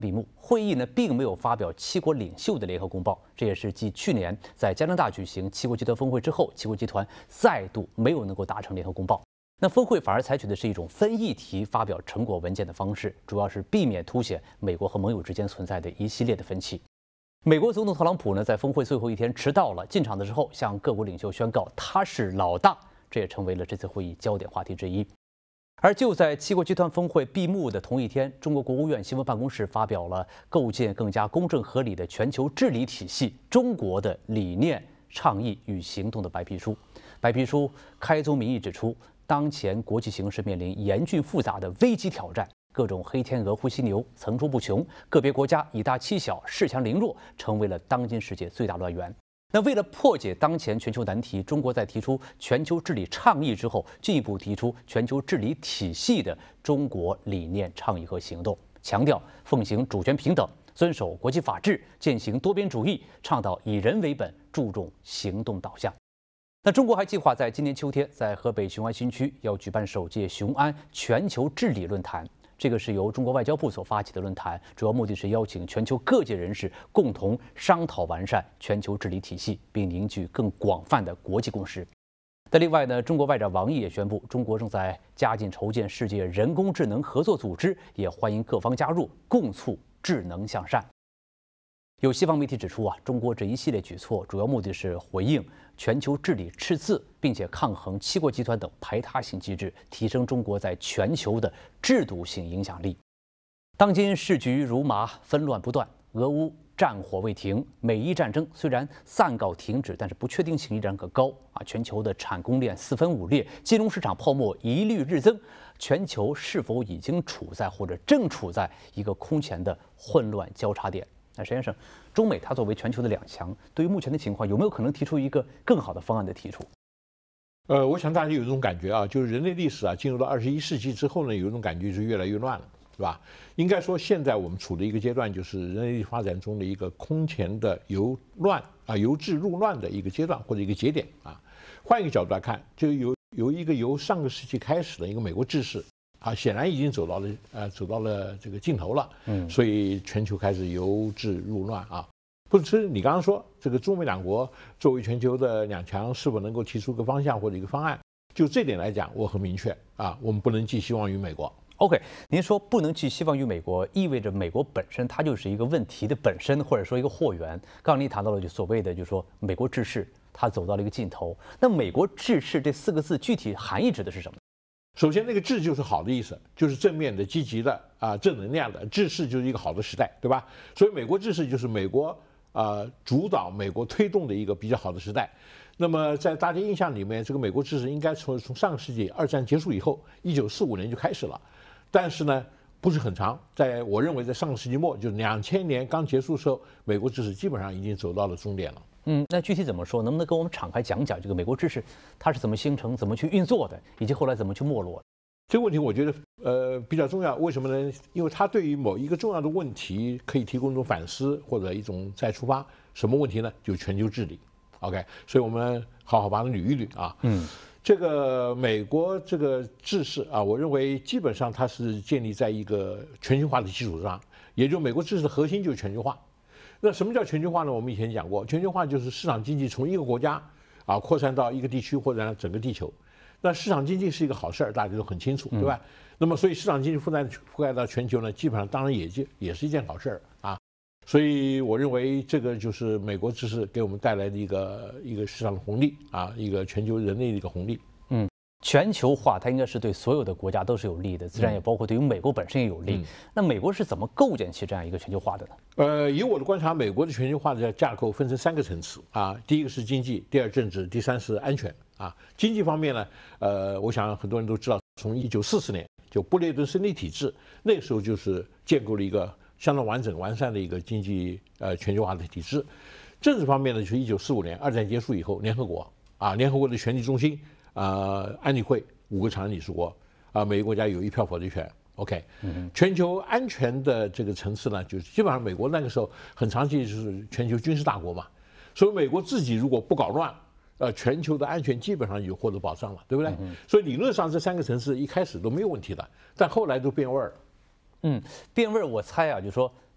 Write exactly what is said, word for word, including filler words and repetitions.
闭幕。会议呢，并没有发表七国领袖的联合公报，这也是继去年在加拿大举行七国集团峰会之后，七国集团再度没有能够达成联合公报。那峰会反而采取的是一种分议题发表成果文件的方式，主要是避免凸显美国和盟友之间存在的一系列的分歧。美国总统特朗普呢，在峰会最后一天迟到了，进场的时候向各国领袖宣告他是老大，这也成为了这次会议焦点话题之一。而就在七国集团峰会闭幕的同一天，中国国务院新闻办公室发表了构建更加公正合理的全球治理体系中国的理念、倡议与行动的白皮书。白皮书开宗明义指出，当前国际形势面临严峻复杂的危机挑战，各种黑天鹅、灰犀牛层出不穷，个别国家以大欺小、恃强凌弱，成为了当今世界最大乱源。那为了破解当前全球难题，中国在提出全球治理倡议之后，进一步提出全球治理体系的中国理念、倡议和行动，强调奉行主权平等，遵守国际法治，践行多边主义，倡导以人为本，注重行动导向。那中国还计划在今年秋天在河北雄安新区要举办首届雄安全球治理论坛。这个是由中国外交部所发起的论坛，主要目的是邀请全球各界人士共同商讨完善全球治理体系，并凝聚更广泛的国际共识。那另外呢，中国外长王毅也宣布，中国正在加紧筹建世界人工智能合作组织，也欢迎各方加入，共促智能向善。有西方媒体指出啊，中国这一系列举措主要目的是回应全球治理赤字，并且抗衡七国集团等排他性机制，提升中国在全球的制度性影响力。当今世局如麻，纷乱不断，俄乌战火未停，美伊战争虽然暂告停止，但是不确定性依然可高啊！全球的产供链四分五裂，金融市场泡沫一律日增，全球是否已经处在或者正处在一个空前的混乱交叉点？那石先生，中美它作为全球的两强，对于目前的情况，有没有可能提出一个更好的方案的提出？ 呃，我想大家有一种感觉啊，就是人类历史啊，进入到二十一世纪之后呢，有一种感觉是越来越乱了，是吧？应该说，现在我们处的一个阶段，就是人类发展中的一个空前的由乱啊由治入乱的一个阶段或者一个节点啊。换一个角度来看，就由由一个由上个世纪开始的一个美国治世。啊，显然已经走到了呃走到了这个尽头了，嗯，所以全球开始由治入乱啊。不是你刚刚说这个中美两国作为全球的两强，是否能够提出个方向或者一个方案？就这点来讲，我很明确啊，我们不能寄希望于美国。 OK， 您说不能寄希望于美国，意味着美国本身它就是一个问题的本身，或者说一个祸源。刚刚您谈到了就所谓的就是说美国治世它走到了一个尽头，那美国治世这四个字具体含义指的是什么？ 首先，那个治就是好的意思，就是正面的、积极的啊，正能量的。治世就是一个好的时代，对吧？所以美国治世就是美国啊主导、美国推动的一个比较好的时代。那么在大家印象里面，这个美国治世应该从从上个世纪二战结束以后，一九四五年就开始了，但是呢不是很长。在我认为，在上个世纪末，就是两千年刚结束的时候，美国治世基本上已经走到了终点了。 嗯，那具体怎么说？能不能跟我们敞开讲讲这个美国治世它是怎么形成、怎么去运作的，以及后来怎么去没落的？ 这个问题我觉得呃比较重要，为什么呢？因为它对于某一个重要的问题可以提供一种反思或者一种再出发。什么问题呢？就全球治理。OK， 所以我们好好把它捋一捋啊。嗯，这个美国这个治世啊，我认为基本上它是建立在一个全球化的基础上，也就美国治世的核心就是全球化。那什么叫全球化呢？我们以前讲过，全球化就是市场经济从一个国家啊扩散到一个地区或者整个地球。那市场经济是一个好事儿，大家都很清楚，对吧？嗯、那么所以市场经济覆盖覆盖到全球呢，基本上当然也就也是一件好事儿啊。所以我认为这个就是美国治世给我们带来的一个一个市场的红利啊，一个全球人类的一个红利。 嗯。全球化它应该是对所有的国家都是有利的，自然也包括对于美国本身也有利。嗯、那美国是怎么构建起这样一个全球化的呢？ 呃，以我的观察，美国的全球化的架构分成三个层次啊，第一个是经济，第二政治，第三是安全啊。经济方面呢，呃，我想很多人都知道，从一九四四年就布雷顿森林体制，那个时候就是建构了一个相当完整完善的一个经济呃全球化的体制。政治方面呢，就是一九四五年二战结束以后，联合国啊，联合国的权力中心。啊、呃，安理会五个常任理事国啊、呃，每个国家有一票否决权。OK，、嗯、全球安全的这个层次呢，就是基本上美国那个时候很长期就是全球军事大国嘛，所以美国自己如果不搞乱，呃，全球的安全基本上就获得保障了，对不对？嗯、所以理论上这三个层次一开始都没有问题的，但后来都变味儿了。 嗯，变味儿，我猜啊，就是说